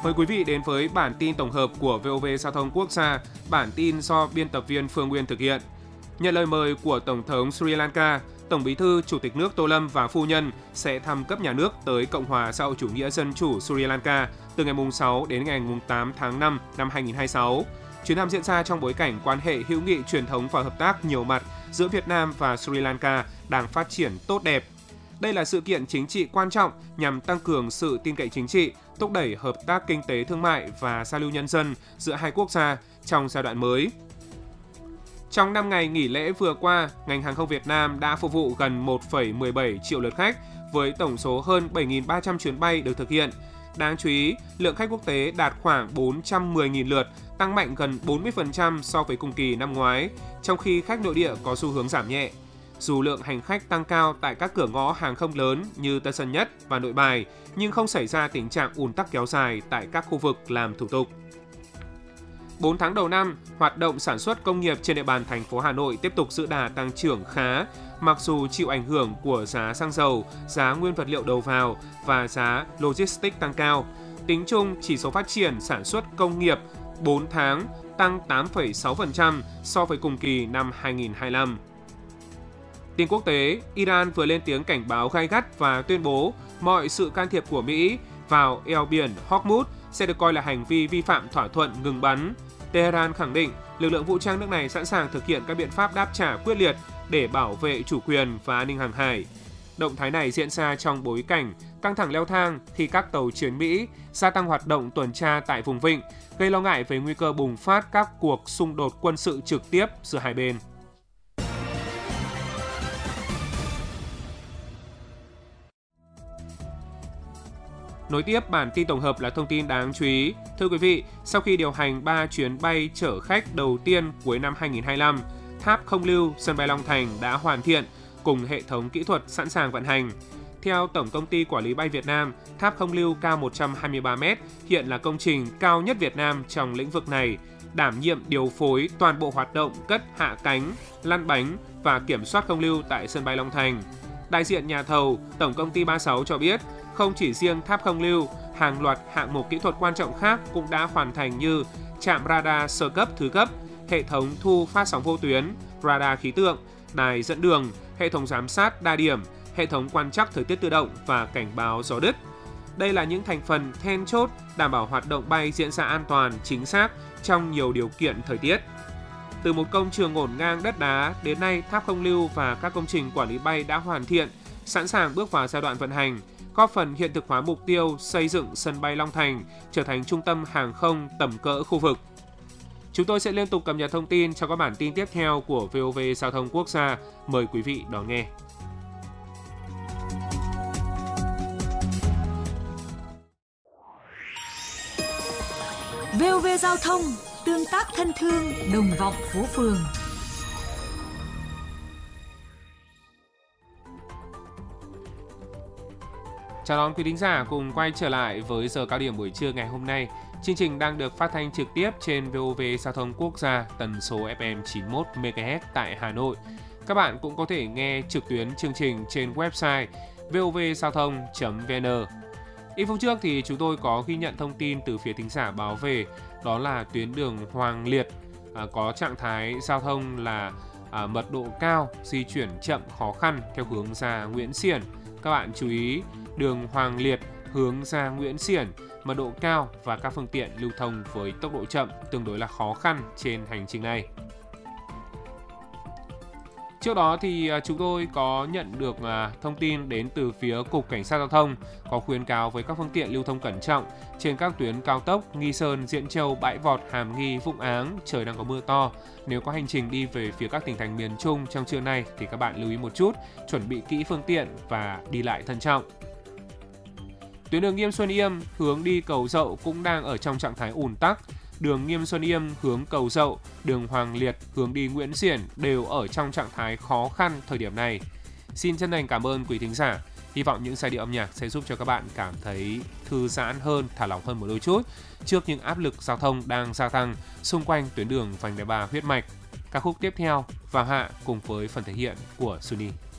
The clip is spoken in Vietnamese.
Mời quý vị đến với bản tin tổng hợp của VOV Giao thông Quốc gia, bản tin do biên tập viên Phương Nguyên thực hiện. Nhận lời mời của Tổng thống Sri Lanka, Tổng Bí thư Chủ tịch nước Tô Lâm và phu nhân sẽ thăm cấp nhà nước tới Cộng hòa xã hội chủ nghĩa dân chủ Sri Lanka từ ngày 6 đến ngày 8 tháng 5 năm 2026. Chuyến thăm diễn ra trong bối cảnh quan hệ hữu nghị truyền thống và hợp tác nhiều mặt giữa Việt Nam và Sri Lanka đang phát triển tốt đẹp. Đây là sự kiện chính trị quan trọng nhằm tăng cường sự tin cậy chính trị, thúc đẩy hợp tác kinh tế thương mại và giao lưu nhân dân giữa hai quốc gia trong giai đoạn mới. Trong 5 ngày nghỉ lễ vừa qua, ngành hàng không Việt Nam đã phục vụ gần 1,17 triệu lượt khách với tổng số hơn 7.300 chuyến bay được thực hiện. Đáng chú ý, lượng khách quốc tế đạt khoảng 410.000 lượt, tăng mạnh gần 40% so với cùng kỳ năm ngoái, trong khi khách nội địa có xu hướng giảm nhẹ. Dù lượng hành khách tăng cao tại các cửa ngõ hàng không lớn như Tân Sơn Nhất và Nội Bài, nhưng không xảy ra tình trạng ùn tắc kéo dài tại các khu vực làm thủ tục. 4 tháng đầu năm, hoạt động sản xuất công nghiệp trên địa bàn thành phố Hà Nội tiếp tục giữ đà tăng trưởng khá, mặc dù chịu ảnh hưởng của giá xăng dầu, giá nguyên vật liệu đầu vào và giá logistics tăng cao. Tính chung, chỉ số phát triển sản xuất công nghiệp 4 tháng tăng 8,6% so với cùng kỳ năm 2025. Tin quốc tế, Iran vừa lên tiếng cảnh báo gay gắt và tuyên bố mọi sự can thiệp của Mỹ vào eo biển Hormuz sẽ được coi là hành vi vi phạm thỏa thuận ngừng bắn. Tehran khẳng định lực lượng vũ trang nước này sẵn sàng thực hiện các biện pháp đáp trả quyết liệt để bảo vệ chủ quyền và an ninh hàng hải. Động thái này diễn ra trong bối cảnh căng thẳng leo thang khi các tàu chiến Mỹ gia tăng hoạt động tuần tra tại vùng vịnh, gây lo ngại về nguy cơ bùng phát các cuộc xung đột quân sự trực tiếp giữa hai bên. Nối tiếp bản tin tổng hợp là thông tin đáng chú ý. Thưa quý vị, sau khi điều hành 3 chuyến bay chở khách đầu tiên cuối năm 2025, tháp không lưu sân bay Long Thành đã hoàn thiện cùng hệ thống kỹ thuật sẵn sàng vận hành. Theo Tổng Công ty Quản lý bay Việt Nam, tháp không lưu cao 123m hiện là công trình cao nhất Việt Nam trong lĩnh vực này, đảm nhiệm điều phối toàn bộ hoạt động cất hạ cánh, lăn bánh và kiểm soát không lưu tại sân bay Long Thành. Đại diện nhà thầu Tổng Công ty 36 cho biết, không chỉ riêng tháp không lưu, hàng loạt hạng mục kỹ thuật quan trọng khác cũng đã hoàn thành như trạm radar sơ cấp thứ cấp, hệ thống thu phát sóng vô tuyến, radar khí tượng, đài dẫn đường, hệ thống giám sát đa điểm, hệ thống quan trắc thời tiết tự động và cảnh báo gió đứt. Đây là những thành phần then chốt đảm bảo hoạt động bay diễn ra an toàn, chính xác trong nhiều điều kiện thời tiết. Từ một công trường ngổn ngang đất đá, đến nay tháp không lưu và các công trình quản lý bay đã hoàn thiện, sẵn sàng bước vào giai đoạn vận hành, góp phần hiện thực hóa mục tiêu xây dựng sân bay Long Thành trở thành trung tâm hàng không tầm cỡ khu vực. Chúng tôi sẽ liên tục cập nhật thông tin trong các bản tin tiếp theo của VOV Giao thông Quốc gia. Mời quý vị đón nghe. VOV Giao thông, tương tác thân thương, đồng vọng phố phường. Chào đón quý thính giả cùng quay trở lại với giờ cao điểm buổi trưa ngày hôm nay. Chương trình đang được phát thanh trực tiếp trên VOV Giao thông Quốc gia tần số FM 91 MHz tại Hà Nội. Các bạn cũng có thể nghe trực tuyến chương trình trên website vovgiao thông.vn. Ít phút trước thì chúng tôi có ghi nhận thông tin từ phía thính giả báo về, đó là tuyến đường Hoàng Liệt có trạng thái giao thông là mật độ cao, di chuyển chậm khó khăn theo hướng ra Nguyễn Xiển. Các bạn chú ý, đường Hoàng Liệt hướng ra Nguyễn Xiển, mật độ cao và các phương tiện lưu thông với tốc độ chậm tương đối là khó khăn trên hành trình này. Trước đó thì chúng tôi có nhận được thông tin đến từ phía Cục Cảnh sát Giao thông có khuyến cáo với các phương tiện lưu thông cẩn trọng trên các tuyến cao tốc Nghi Sơn, Diễn Châu, Bãi Vọt, Hàm Nghi, Vũng Áng, trời đang có mưa to. Nếu có hành trình đi về phía các tỉnh thành miền Trung trong trưa nay thì các bạn lưu ý một chút, chuẩn bị kỹ phương tiện và đi lại thận trọng. Tuyến đường Nghiêm Xuân Yêm hướng đi Cầu Dậu cũng đang ở trong trạng thái ùn tắc. Đường Nghiêm Xuân Yêm hướng Cầu Dậu, đường Hoàng Liệt hướng đi Nguyễn Xiển đều ở trong trạng thái khó khăn thời điểm này. Xin chân thành cảm ơn quý thính giả. Hy vọng những giai điệu âm nhạc sẽ giúp cho các bạn cảm thấy thư giãn hơn, thả lỏng hơn một đôi chút trước những áp lực giao thông đang gia tăng xung quanh tuyến đường vành đai 3 huyết mạch. Ca khúc tiếp theo vào hạ cùng với phần thể hiện của Sunny.